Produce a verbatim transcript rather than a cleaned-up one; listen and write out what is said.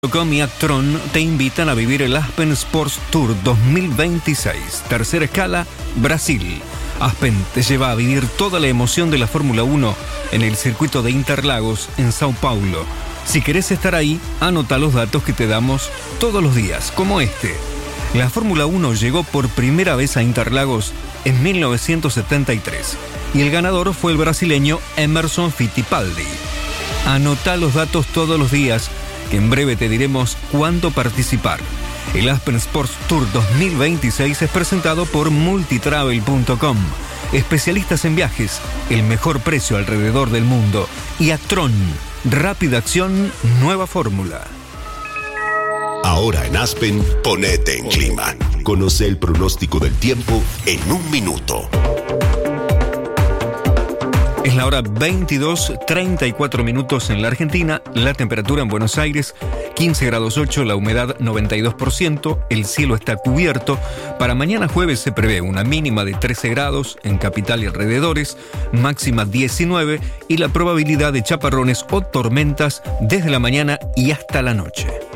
Com y Actron te invitan a vivir el Aspen Sports Tour dos mil veintiséis. Tercera escala, Brasil. Aspen te lleva a vivir toda la emoción de la Fórmula uno en el circuito de Interlagos, en Sao Paulo. Si querés estar ahí, anota los datos que te damos todos los días, como este. La Fórmula uno llegó por primera vez a Interlagos en mil novecientos setenta y tres y el ganador fue el brasileño Emerson Fittipaldi. Anota los datos todos los días, que en breve te diremos cuándo participar. El Aspen Sports Tour dos mil veintiséis es presentado por multitravel punto com, especialistas en viajes, el mejor precio alrededor del mundo, y Actron, rápida acción, nueva fórmula. Ahora en Aspen, ponete en clima. Conoce el pronóstico del tiempo en un minuto. Es la hora veintidós, treinta y cuatro minutos en la Argentina, la temperatura en Buenos Aires quince grados ocho, la humedad noventa y dos por ciento, el cielo está cubierto. Para mañana jueves se prevé una mínima de trece grados en capital y alrededores, máxima diecinueve y la probabilidad de chaparrones o tormentas desde la mañana y hasta la noche.